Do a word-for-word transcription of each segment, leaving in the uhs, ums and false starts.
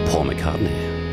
Paul McCartney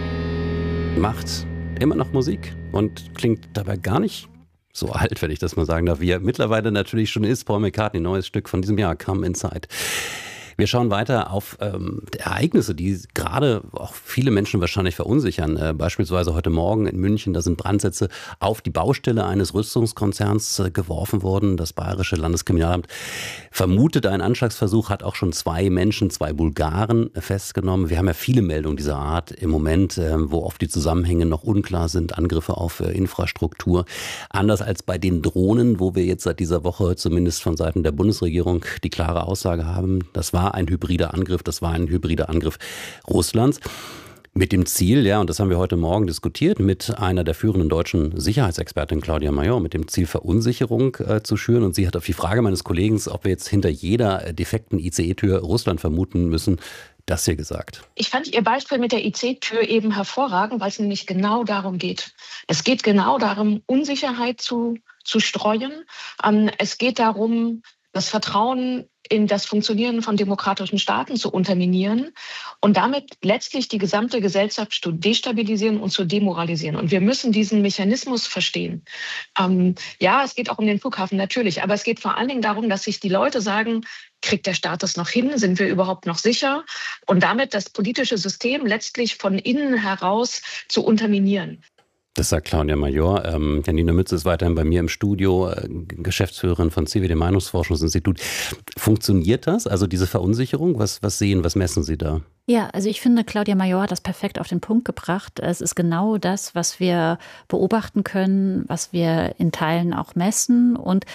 macht immer noch Musik und klingt dabei gar nicht so alt, wenn ich das mal sagen darf, wie er mittlerweile natürlich schon ist. Paul McCartney, neues Stück von diesem Jahr, Come Inside. Wir schauen weiter auf ähm, Ereignisse, die gerade auch viele Menschen wahrscheinlich verunsichern. Äh, beispielsweise heute Morgen in München, da sind Brandsätze auf die Baustelle eines Rüstungskonzerns äh, geworfen worden. Das Bayerische Landeskriminalamt vermutet einen Anschlagsversuch, hat auch schon zwei Menschen, zwei Bulgaren äh, festgenommen. Wir haben ja viele Meldungen dieser Art im Moment, äh, wo oft die Zusammenhänge noch unklar sind. Angriffe auf äh, Infrastruktur. Anders als bei den Drohnen, wo wir jetzt seit dieser Woche zumindest von Seiten der Bundesregierung die klare Aussage haben, das war ein hybrider Angriff, das war ein hybrider Angriff Russlands. Mit dem Ziel, ja, und das haben wir heute Morgen diskutiert, mit einer der führenden deutschen Sicherheitsexpertin Claudia Major, mit dem Ziel Verunsicherung äh, zu schüren. Und sie hat auf die Frage meines Kollegen, ob wir jetzt hinter jeder defekten I C E-Tür Russland vermuten müssen, das hier gesagt. Ich fand Ihr Beispiel mit der I C E-Tür eben hervorragend, weil es nämlich genau darum geht. Es geht genau darum, Unsicherheit zu, zu streuen. Ähm, es geht darum, das Vertrauen in das Funktionieren von demokratischen Staaten zu unterminieren und damit letztlich die gesamte Gesellschaft zu destabilisieren und zu demoralisieren. Und wir müssen diesen Mechanismus verstehen. Ähm, ja, es geht auch um den Flughafen, natürlich, aber es geht vor allen Dingen darum, dass sich die Leute sagen, kriegt der Staat das noch hin? Sind wir überhaupt noch sicher? Und damit das politische System letztlich von innen heraus zu unterminieren. Das sagt Claudia Major. Ähm, Janina Mütze ist weiterhin bei mir im Studio, äh, Geschäftsführerin von C W D Meinungsforschungsinstitut. Funktioniert das, also diese Verunsicherung? Was, was sehen, was messen Sie da? Ja, also ich finde, Claudia Major hat das perfekt auf den Punkt gebracht. Es ist genau das, was wir beobachten können, was wir in Teilen auch messen und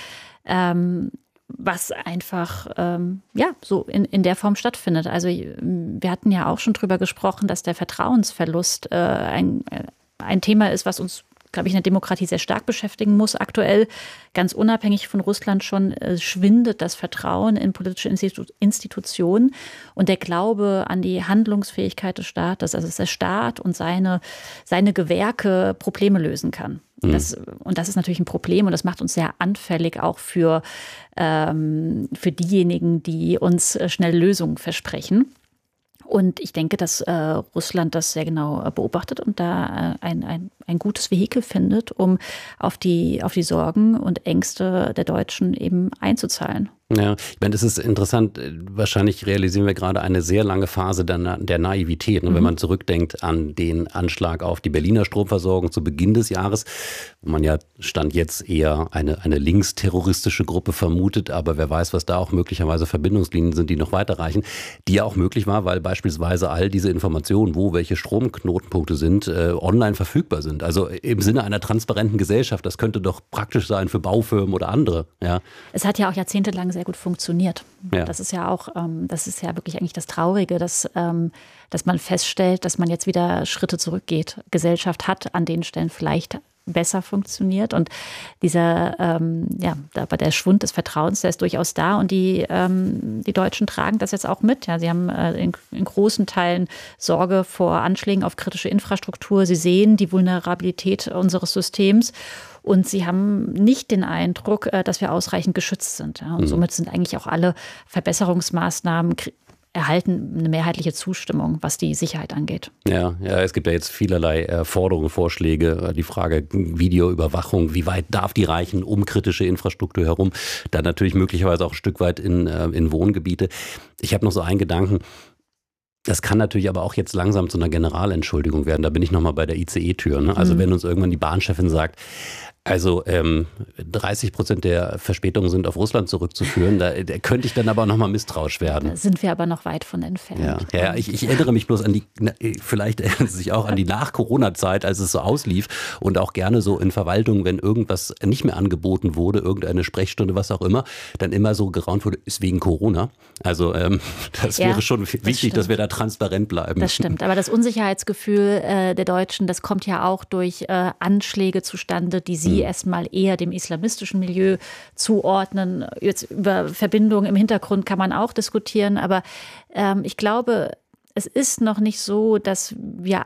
ähm, was einfach ähm, ja so in, in der Form stattfindet. Also wir hatten ja auch schon drüber gesprochen, dass der Vertrauensverlust äh, ein ein Thema ist, was uns, glaube ich, in der Demokratie sehr stark beschäftigen muss. Aktuell, ganz unabhängig von Russland schon, äh, schwindet das Vertrauen in politische Institu- Institutionen und der Glaube an die Handlungsfähigkeit des Staates, also dass der Staat und seine, seine Gewerke Probleme lösen kann. Mhm. Das, und das ist natürlich ein Problem und das macht uns sehr anfällig auch für, ähm, für diejenigen, die uns schnell Lösungen versprechen. Und ich denke, dass äh, Russland das sehr genau äh, beobachtet und da äh, ein, ein, ein gutes Vehikel findet, um auf die, auf die Sorgen und Ängste der Deutschen eben einzuzahlen. Ja, ich meine, das ist interessant. Wahrscheinlich realisieren wir gerade eine sehr lange Phase der, Na- der Naivität. Und mhm. wenn man zurückdenkt an den Anschlag auf die Berliner Stromversorgung zu Beginn des Jahres, wo man ja Stand jetzt eher eine, eine linksterroristische Gruppe vermutet, aber wer weiß, was da auch möglicherweise Verbindungslinien sind, die noch weiterreichen, die ja auch möglich war, weil beispielsweise all diese Informationen, wo welche Stromknotenpunkte sind, äh, online verfügbar sind. Also im Sinne einer transparenten Gesellschaft. Das könnte doch praktisch sein für Baufirmen oder andere. Ja. Es hat ja auch jahrzehntelang sehr gut funktioniert. Ja. Das ist ja auch, ähm, das ist ja wirklich eigentlich das Traurige, dass, ähm, dass man feststellt, dass man jetzt wieder Schritte zurückgeht. Gesellschaft hat an den Stellen vielleicht besser funktioniert und dieser, ähm, ja, aber der Schwund des Vertrauens, der ist durchaus da und die, ähm, die Deutschen tragen das jetzt auch mit. Ja, sie haben äh, in, in großen Teilen Sorge vor Anschlägen auf kritische Infrastruktur. Sie sehen die Vulnerabilität unseres Systems. Und sie haben nicht den Eindruck, dass wir ausreichend geschützt sind. Und somit sind eigentlich auch alle Verbesserungsmaßnahmen erhalten eine mehrheitliche Zustimmung, was die Sicherheit angeht. Ja, ja, es gibt ja jetzt vielerlei äh, Forderungen, Vorschläge. Die Frage Videoüberwachung, wie weit darf die reichen um kritische Infrastruktur herum? Dann natürlich möglicherweise auch ein Stück weit in, äh, in Wohngebiete. Ich habe noch so einen Gedanken. Das kann natürlich aber auch jetzt langsam zu einer Generalentschuldigung werden. Da bin ich nochmal bei der I C E-Tür. Ne? Also mhm. wenn uns irgendwann die Bahnchefin sagt, also ähm, dreißig Prozent der Verspätungen sind auf Russland zurückzuführen. Da, da könnte ich dann aber auch nochmal misstrauisch werden. Da sind wir aber noch weit von entfernt. Ja, ja ich, ich erinnere mich bloß an die, vielleicht erinnern Sie sich auch an die Nach-Corona-Zeit, als es so auslief und auch gerne so in Verwaltungen, wenn irgendwas nicht mehr angeboten wurde, irgendeine Sprechstunde, was auch immer, dann immer so geraunt wurde, ist wegen Corona. Also ähm, das ja, wäre schon wichtig, das dass wir da transparent bleiben. Das stimmt, aber das Unsicherheitsgefühl äh, der Deutschen, das kommt ja auch durch äh, Anschläge zustande, die sie erstmal eher dem islamistischen Milieu zuordnen. Jetzt über Verbindungen im Hintergrund kann man auch diskutieren, aber ähm, ich glaube, es ist noch nicht so, dass wir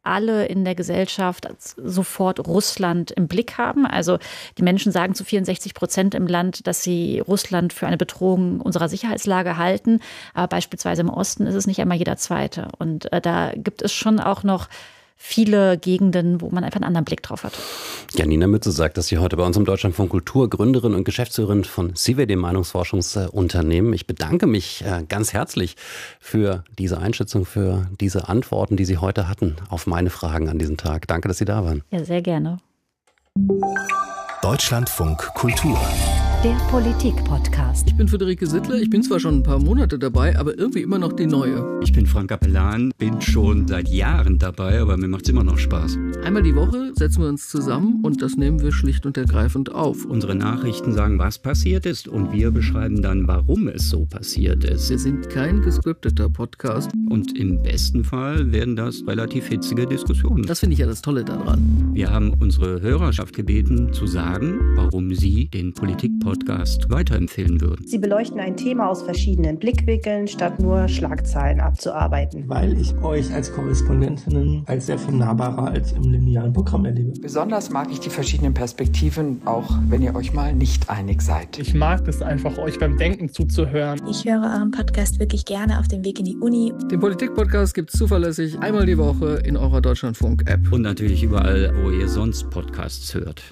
alle in der Gesellschaft sofort Russland im Blick haben. Also die Menschen sagen zu vierundsechzig Prozent im Land, dass sie Russland für eine Bedrohung unserer Sicherheitslage halten. Aber beispielsweise im Osten ist es nicht einmal jeder Zweite. Und äh, da gibt es schon auch noch viele Gegenden, wo man einfach einen anderen Blick drauf hat. Janina Mütze sagt, dass sie heute bei uns im Deutschlandfunk Kultur Gründerin und Geschäftsführerin von CIVE, dem Meinungsforschungsunternehmen. Ich bedanke mich ganz herzlich für diese Einschätzung, für diese Antworten, die Sie heute hatten auf meine Fragen an diesem Tag. Danke, dass Sie da waren. Ja, sehr gerne. Deutschlandfunk Kultur. Der Politik-Podcast. Ich bin Friederike Sittler, ich bin zwar schon ein paar Monate dabei, aber irgendwie immer noch die Neue. Ich bin Frank Capellan, bin schon seit Jahren dabei, aber mir macht es immer noch Spaß. Einmal die Woche setzen wir uns zusammen und das nehmen wir schlicht und ergreifend auf. Unsere Nachrichten sagen, was passiert ist und wir beschreiben dann, warum es so passiert ist. Wir sind kein gescripteter Podcast. Und im besten Fall werden das relativ hitzige Diskussionen. Das finde ich ja das Tolle daran. Wir haben unsere Hörerschaft gebeten, zu sagen, warum sie den Politik-Podcast Podcast weiterempfehlen würden. Sie beleuchten ein Thema aus verschiedenen Blickwinkeln, statt nur Schlagzeilen abzuarbeiten. Weil ich euch als Korrespondentinnen als sehr viel nahbarer als im linearen Programm erlebe. Besonders mag ich die verschiedenen Perspektiven, auch wenn ihr euch mal nicht einig seid. Ich mag es einfach, euch beim Denken zuzuhören. Ich höre euren Podcast wirklich gerne auf dem Weg in die Uni. Den Politik-Podcast gibt es zuverlässig einmal die Woche in eurer Deutschlandfunk-App. Und natürlich überall, wo ihr sonst Podcasts hört.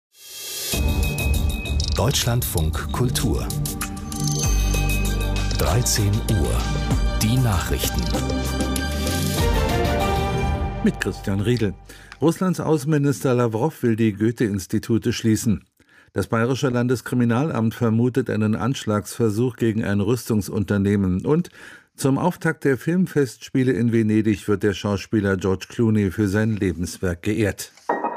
Deutschlandfunk Kultur. dreizehn Uhr. Die Nachrichten. Mit Christian Riedel. Russlands Außenminister Lawrow will die Goethe-Institute schließen. Das Bayerische Landeskriminalamt vermutet einen Anschlagsversuch gegen ein Rüstungsunternehmen. Und zum Auftakt der Filmfestspiele in Venedig wird der Schauspieler George Clooney für sein Lebenswerk geehrt.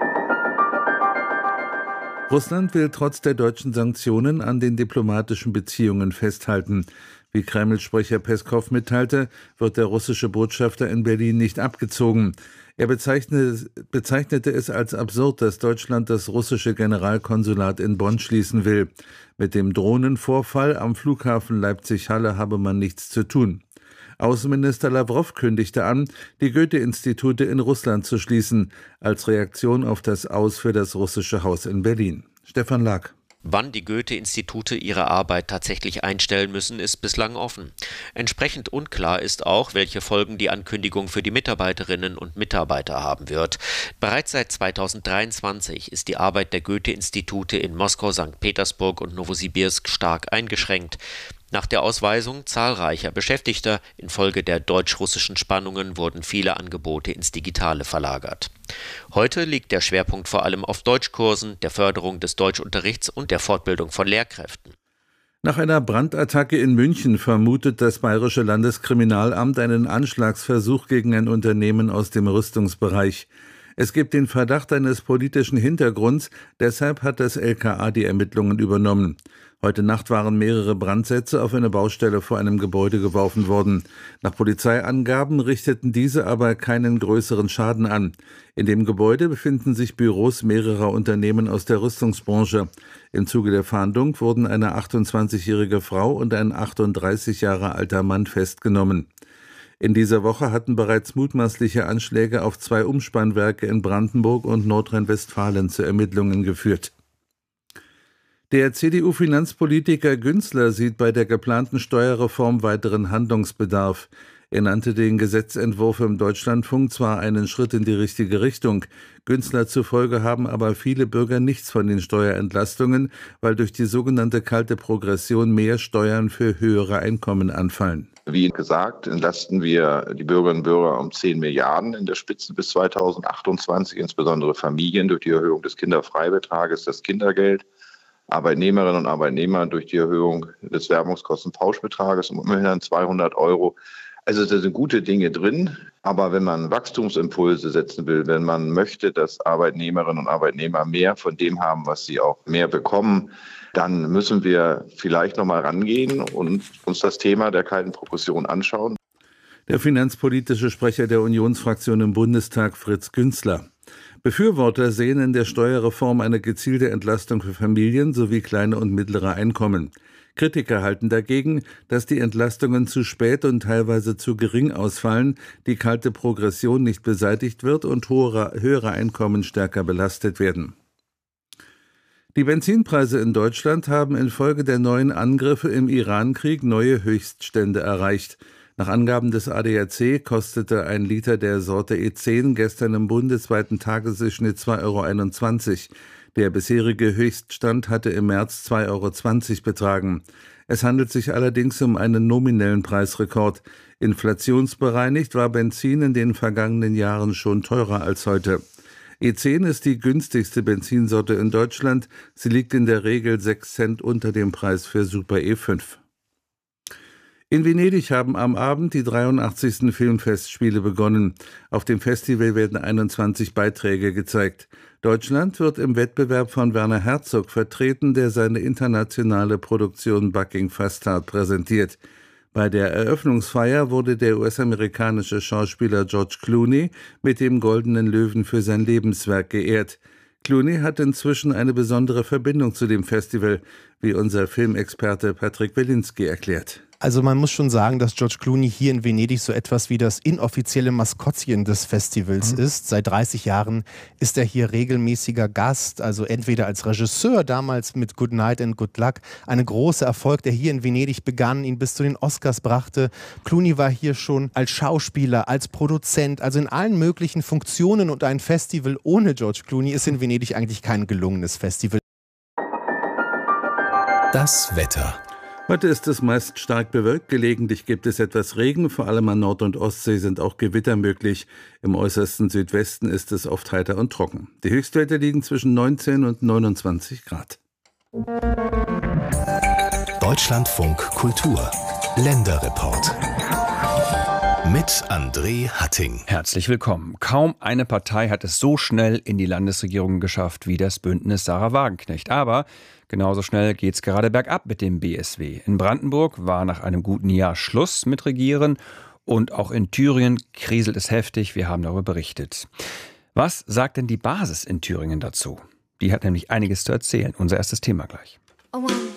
Russland will trotz der deutschen Sanktionen an den diplomatischen Beziehungen festhalten. Wie Kreml-Sprecher Peskow mitteilte, wird der russische Botschafter in Berlin nicht abgezogen. Er bezeichnete, bezeichnete es als absurd, dass Deutschland das russische Generalkonsulat in Bonn schließen will. Mit dem Drohnenvorfall am Flughafen Leipzig-Halle habe man nichts zu tun. Außenminister Lawrow kündigte an, die Goethe-Institute in Russland zu schließen, als Reaktion auf das Aus für das russische Haus in Berlin. Stefan Lag. Wann die Goethe-Institute ihre Arbeit tatsächlich einstellen müssen, ist bislang offen. Entsprechend unklar ist auch, welche Folgen die Ankündigung für die Mitarbeiterinnen und Mitarbeiter haben wird. Bereits seit zweitausenddreiundzwanzig ist die Arbeit der Goethe-Institute in Moskau, Sankt Petersburg und Nowosibirsk stark eingeschränkt. Nach der Ausweisung zahlreicher Beschäftigter infolge der deutsch-russischen Spannungen wurden viele Angebote ins Digitale verlagert. Heute liegt der Schwerpunkt vor allem auf Deutschkursen, der Förderung des Deutschunterrichts und der Fortbildung von Lehrkräften. Nach einer Brandattacke in München vermutet das Bayerische Landeskriminalamt einen Anschlagsversuch gegen ein Unternehmen aus dem Rüstungsbereich. Es gibt den Verdacht eines politischen Hintergrunds, deshalb hat das L K A die Ermittlungen übernommen. Heute Nacht waren mehrere Brandsätze auf eine Baustelle vor einem Gebäude geworfen worden. Nach Polizeiangaben richteten diese aber keinen größeren Schaden an. In dem Gebäude befinden sich Büros mehrerer Unternehmen aus der Rüstungsbranche. Im Zuge der Fahndung wurden eine achtundzwanzigjährige Frau und ein achtunddreißig Jahre alter Mann festgenommen. In dieser Woche hatten bereits mutmaßliche Anschläge auf zwei Umspannwerke in Brandenburg und Nordrhein-Westfalen zu Ermittlungen geführt. Der C D U-Finanzpolitiker Günzler sieht bei der geplanten Steuerreform weiteren Handlungsbedarf. Er nannte den Gesetzentwurf im Deutschlandfunk zwar einen Schritt in die richtige Richtung. Günzler zufolge haben aber viele Bürger nichts von den Steuerentlastungen, weil durch die sogenannte kalte Progression mehr Steuern für höhere Einkommen anfallen. Wie gesagt, entlasten wir die Bürgerinnen und Bürger um zehn Milliarden in der Spitze bis zweitausendachtundzwanzig, insbesondere Familien durch die Erhöhung des Kinderfreibetrages, das Kindergeld. Arbeitnehmerinnen und Arbeitnehmer durch die Erhöhung des Werbungskostenpauschbetrages um immerhin zweihundert Euro. Also da sind gute Dinge drin, aber wenn man Wachstumsimpulse setzen will, wenn man möchte, dass Arbeitnehmerinnen und Arbeitnehmer mehr von dem haben, was sie auch mehr bekommen, dann müssen wir vielleicht nochmal rangehen und uns das Thema der kalten Progression anschauen. Der finanzpolitische Sprecher der Unionsfraktion im Bundestag, Fritz Günzler. Befürworter sehen in der Steuerreform eine gezielte Entlastung für Familien sowie kleine und mittlere Einkommen. Kritiker halten dagegen, dass die Entlastungen zu spät und teilweise zu gering ausfallen, die kalte Progression nicht beseitigt wird und höhere, höhere Einkommen stärker belastet werden. Die Benzinpreise in Deutschland haben infolge der neuen Angriffe im Irankrieg neue Höchststände erreicht. Nach Angaben des A D A C kostete ein Liter der Sorte E zehn gestern im bundesweiten Tagesdurchschnitt zwei Euro einundzwanzig. Der bisherige Höchststand hatte im März zwei Euro zwanzig betragen. Es handelt sich allerdings um einen nominellen Preisrekord. Inflationsbereinigt war Benzin in den vergangenen Jahren schon teurer als heute. E zehn ist die günstigste Benzinsorte in Deutschland. Sie liegt in der Regel sechs Cent unter dem Preis für Super E fünf. In Venedig haben am Abend die dreiundachtzigsten Filmfestspiele begonnen. Auf dem Festival werden einundzwanzig Beiträge gezeigt. Deutschland wird im Wettbewerb von Werner Herzog vertreten, der seine internationale Produktion Bucking Fastard präsentiert. Bei der Eröffnungsfeier wurde der U S-amerikanische Schauspieler George Clooney mit dem Goldenen Löwen für sein Lebenswerk geehrt. Clooney hat inzwischen eine besondere Verbindung zu dem Festival, wie unser Filmexperte Patrick Wilinski erklärt. Also man muss schon sagen, dass George Clooney hier in Venedig so etwas wie das inoffizielle Maskottchen des Festivals mhm. ist. Seit dreißig Jahren ist er hier regelmäßiger Gast, also entweder als Regisseur, damals mit Good Night and Good Luck, eine große Erfolg, der hier in Venedig begann, ihn bis zu den Oscars brachte. Clooney war hier schon als Schauspieler, als Produzent, also in allen möglichen Funktionen, und ein Festival ohne George Clooney ist in Venedig eigentlich kein gelungenes Festival. Das Wetter. Heute ist es meist stark bewölkt, gelegentlich gibt es etwas Regen, vor allem an Nord- und Ostsee sind auch Gewitter möglich. Im äußersten Südwesten ist es oft heiter und trocken. Die Höchstwerte liegen zwischen neunzehn und neunundzwanzig Grad. Deutschlandfunk Kultur Länderreport mit André Hatting. Herzlich willkommen. Kaum eine Partei hat es so schnell in die Landesregierung geschafft wie das Bündnis Sarah Wagenknecht. Aber genauso schnell geht es gerade bergab mit dem B S W. In Brandenburg war nach einem guten Jahr Schluss mit Regieren und auch in Thüringen kriselt es heftig. Wir haben darüber berichtet. Was sagt denn die Basis in Thüringen dazu? Die hat nämlich einiges zu erzählen. Unser erstes Thema gleich. Oh, wow.